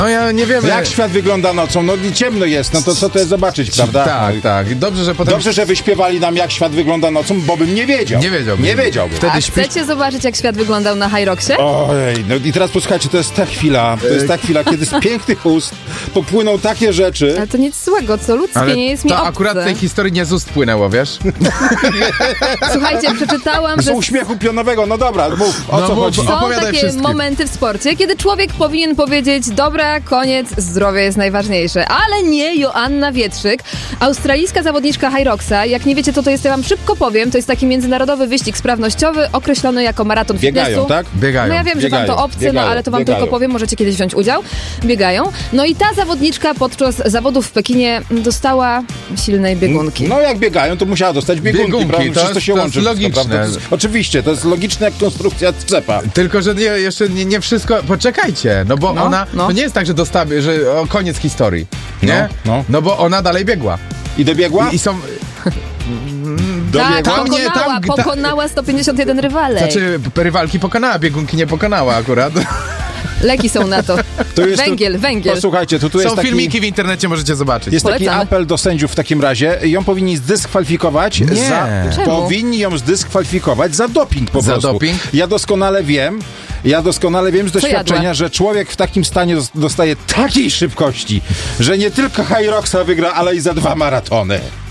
No ja nie wiem. Jak świat wygląda nocą? No i ciemno jest, no to co to jest zobaczyć, prawda? Tak. Dobrze, że potem... Dobrze, że wyśpiewali nam, jak świat wygląda nocą, bo bym nie wiedział. Nie wiedziałbym. A chcecie zobaczyć, jak świat wyglądał na High Rocksie? Ojej, no i teraz posłuchajcie, to jest ta chwila, kiedy z pięknych ust popłyną takie rzeczy. Ale to nic złego, co ludzkie nie jest mi to obce. akurat tej historii nie z ust płynęło, wiesz? Słuchajcie, przeczytałam, Z że uśmiechu pionowego, no dobra, mów, o co chodzi? są Opowiadaj takie wszystkim. momenty w sporcie, kiedy człowiek powinien powiedzieć: dobra, koniec, zdrowie jest najważniejsze. Ale nie Joanna Wietrzyk, australijska zawodniczka High Rocksa. Jak nie wiecie, co to jest, ja wam szybko powiem. To jest taki międzynarodowy wyścig sprawnościowy, określony jako maraton Biegają, fitnessu. tak? Biegają. No ja wiem, że wam to obce, no ale to wam tylko powiem, możecie kiedyś wziąć udział. Biegają. No i ta zawodniczka podczas zawodów w Pekinie dostała silnej biegunki. No jak biegają, to musiała dostać biegunki, prawda? Przecież to się to łączy. jest wszystko, logiczne. prawda? To jest, oczywiście, to jest logiczne jak konstrukcja skrzepa. Tylko, że jeszcze nie wszystko... Poczekajcie, no bo ona... To nie jest tak, że koniec historii, nie? No bo ona dalej biegła. I dobiegła? I są... Tak, Dobiegła? pokonała 151 rywalek. Znaczy, rywalki pokonała, biegunki nie pokonała akurat. Leki są na to. To jest Węgiel. Posłuchajcie, tu Są jest taki... filmiki w internecie, możecie zobaczyć. Jest taki Polecamy. apel do sędziów w takim razie. Ją powinni zdyskwalifikować. Czemu? Powinni ją zdyskwalifikować za doping po Za prostu. doping? Ja doskonale wiem z doświadczenia, jadła? że człowiek w takim stanie dostaje takiej szybkości, że nie tylko High Rocksa wygra, ale i za 2 maratony.